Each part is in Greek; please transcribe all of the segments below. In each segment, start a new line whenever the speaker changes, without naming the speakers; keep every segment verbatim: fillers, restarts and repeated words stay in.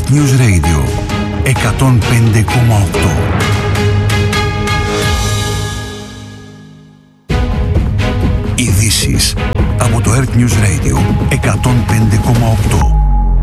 Earth News Radio εκατόν πέντε κόμμα οκτώ. Ειδήσεις από το Earth News Radio εκατόν πέντε κόμμα οκτώ.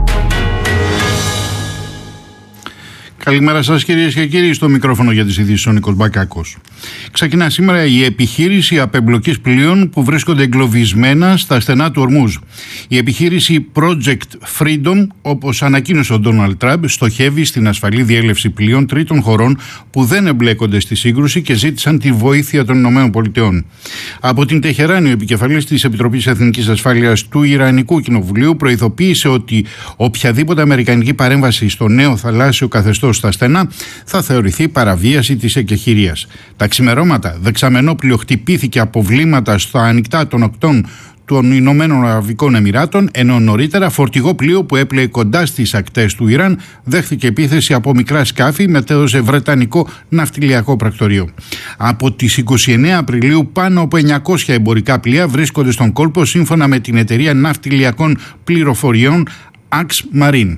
Καλημέρα σας κυρίες και κύριοι, στο μικρόφωνο για τις ειδήσεις ο Νίκος Μπακάκος. Ξεκινά σήμερα η επιχείρηση απεμπλοκής πλοίων που βρίσκονται εγκλωβισμένα στα στενά του Ορμούζ. Η επιχείρηση Project Freedom, όπως ανακοίνωσε ο Ντόναλντ Τραμπ, στοχεύει στην ασφαλή διέλευση πλοίων τρίτων χωρών που δεν εμπλέκονται στη σύγκρουση και ζήτησαν τη βοήθεια των ΗΠΑ. Από την Τεχεράνη, ο επικεφαλής της Επιτροπής Εθνικής Ασφάλειας του Ιρανικού Κοινοβουλίου προειδοποίησε ότι οποιαδήποτε αμερικανική παρέμβαση στο νέο θαλάσσιο καθεστώς στα στενά θα θεωρηθεί παραβίαση της εκεχηρίας. Τα ξημερώματα, δεξαμενόπλοιο χτυπήθηκε από βλήματα στα ανοιχτά των οκτών των Ηνωμένων Αραβικών Εμιράτων, ενώ νωρίτερα φορτηγό πλοίο που έπλεε κοντά στις ακτές του Ιράν δέχθηκε επίθεση από μικρά σκάφη, μετέδωσε βρετανικό ναυτιλιακό πρακτορείο. Από τις είκοσι εννέα Απριλίου πάνω από εννιακόσια εμπορικά πλοία βρίσκονται στον κόλπο, σύμφωνα με την εταιρεία ναυτιλιακών πληροφοριών Ax Marine.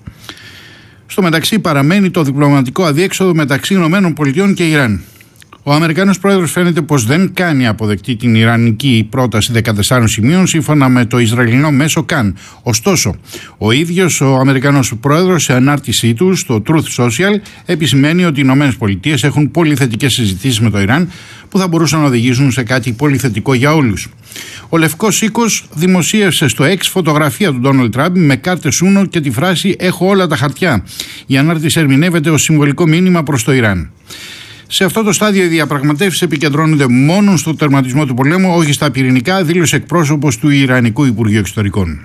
Στο μεταξύ παραμένει το διπλωματικό αδιέξοδο μεταξύ ΗΠΑ και Ιράν. Ο Αμερικανός πρόεδρος φαίνεται πως δεν κάνει αποδεκτή την ιρανική πρόταση δεκατεσσάρων σημείων, σύμφωνα με το Ισραηλινό μέσο Καν. Ωστόσο, ο ίδιος ο Αμερικανός πρόεδρος σε ανάρτησή του στο Truth Social επισημαίνει ότι οι ΗΠΑ έχουν πολύ θετικές συζητήσεις με το Ιράν που θα μπορούσαν να οδηγήσουν σε κάτι πολύ θετικό για όλους. Ο Λευκός Οίκος δημοσίευσε στο X φωτογραφία του Ντόναλντ Τραμπ με κάρτες Uno και τη φράση «Έχω όλα τα χαρτιά». Η ανάρτηση ερμηνεύεται ως συμβολικό μήνυμα προς το Ιράν. Σε αυτό το στάδιο οι διαπραγματεύσεις επικεντρώνονται μόνο στο τερματισμό του πολέμου, όχι στα πυρηνικά, δήλωσε εκπρόσωπος του Ιρανικού Υπουργείου Εξωτερικών.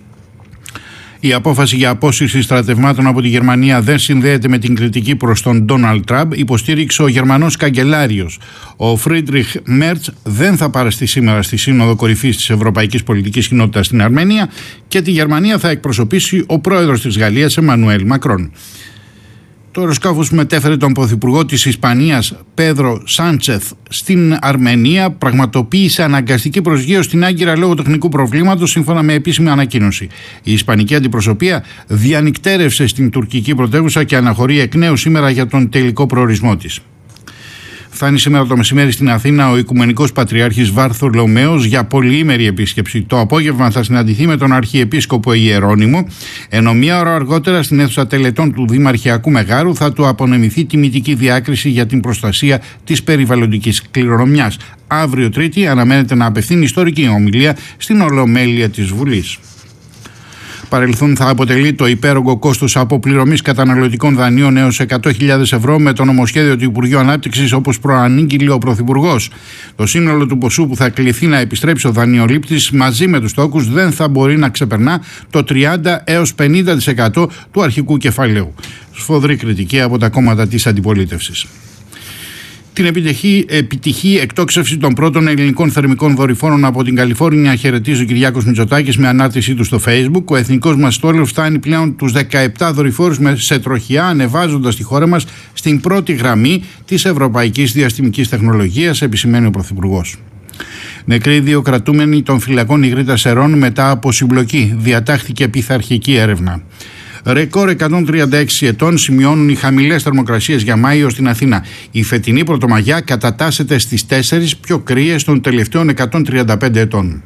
Η απόφαση για απόσυρση στρατευμάτων από τη Γερμανία δεν συνδέεται με την κριτική προς τον Ντόναλντ Τραμπ, υποστήριξε ο Γερμανός καγκελάριος. Ο Φρίντριχ Μέρτς δεν θα παραστεί σήμερα στη Σύνοδο Κορυφής της Ευρωπαϊκής Πολιτικής Κοινότητας στην Αρμενία και τη Γερμανία θα εκπροσωπήσει ο πρόεδρος της Γαλλίας, Εμμανουέλ Μακρόν. Το αεροσκάφος που μετέφερε τον πρωθυπουργό της Ισπανίας, Πέδρο Σάντσεθ, στην Αρμενία πραγματοποίησε αναγκαστική προσγείωση στην Άγκυρα λόγω τεχνικού προβλήματος, σύμφωνα με επίσημη ανακοίνωση. Η ισπανική αντιπροσωπεία διανυκτέρευσε στην τουρκική πρωτεύουσα και αναχωρεί εκ νέου σήμερα για τον τελικό προορισμό της. Φτάνει σήμερα το μεσημέρι στην Αθήνα ο Οικουμενικός Πατριάρχης Βαρθολομαίος για πολυήμερη επίσκεψη. Το απόγευμα θα συναντηθεί με τον Αρχιεπίσκοπο Ιερώνυμο, ενώ μία ώρα αργότερα στην αίθουσα τελετών του Δημαρχιακού Μεγάρου θα του απονεμηθεί τιμητική διάκριση για την προστασία της περιβαλλοντικής κληρονομιάς. Αύριο Τρίτη αναμένεται να απευθύνει ιστορική ομιλία στην Ολομέλεια της Βουλής. Παρελθόν θα αποτελεί το υπέρογκο κόστος αποπληρωμής καταναλωτικών δανείων έως εκατό χιλιάδες ευρώ με το νομοσχέδιο του Υπουργείου Ανάπτυξης, όπως προανήγγειλε ο Πρωθυπουργός. Το σύνολο του ποσού που θα κληθεί να επιστρέψει ο δανειολήπτης μαζί με τους τόκους δεν θα μπορεί να ξεπερνά το τριάντα έως πενήντα τοις εκατό του αρχικού κεφαλαίου. Σφοδρή κριτική από τα κόμματα της αντιπολίτευσης. Την επιτυχή, επιτυχή εκτόξευση των πρώτων ελληνικών θερμικών δορυφόρων από την Καλιφόρνια χαιρετίζει ο Κυριάκος Μητσοτάκης με ανάρτησή του στο Facebook. Ο εθνικός μας στόλος φτάνει πλέον τους δεκαεπτά δορυφόρους σε τροχιά, ανεβάζοντας τη χώρα μας στην πρώτη γραμμή της ευρωπαϊκής διαστημικής τεχνολογίας, επισημαίνει ο Πρωθυπουργός. Νεκροί δύο κρατούμενοι των φυλακών Ιγρήτας Σερών μετά από συμπλοκή. Διατάχθηκε πειθαρχική έρευνα. Ρεκόρ εκατόν τριάντα έξι ετών σημειώνουν οι χαμηλές θερμοκρασίες για Μάιο στην Αθήνα. Η φετινή πρωτομαγιά κατατάσσεται στις τέσσερις πιο κρύες των τελευταίων εκατόν τριάντα πέντε ετών.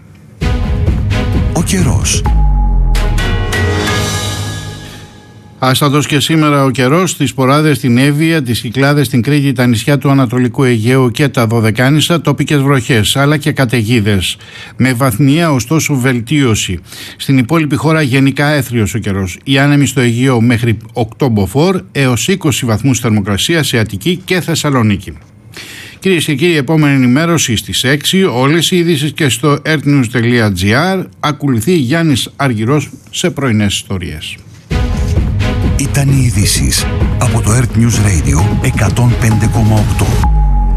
Ο καιρός.
Άστατος και σήμερα ο καιρός στις Ποράδες, στην Εύβοια, τις Κυκλάδες, στην Κρήτη, τα νησιά του Ανατολικού Αιγαίου και τα Δωδεκάνησα, τοπικές βροχές αλλά και καταιγίδες. Με βαθμιαία ωστόσο βελτίωση. Στην υπόλοιπη χώρα γενικά έθριος ο καιρός. Οι άνεμοι στο Αιγαίο μέχρι οκτώ μποφόρ έως είκοσι βαθμούς θερμοκρασία σε Αττική και Θεσσαλονίκη. Κυρίες και κύριοι, επόμενη ενημέρωση στις έξι, όλες οι ειδήσεις και στο earthnews τελεία gr. Ακολουθεί Γιάννης Αργυρός σε πρωινές ιστορίες.
Ήταν οι ειδήσεις από το Earth News Radio εκατόν πέντε κόμμα οκτώ.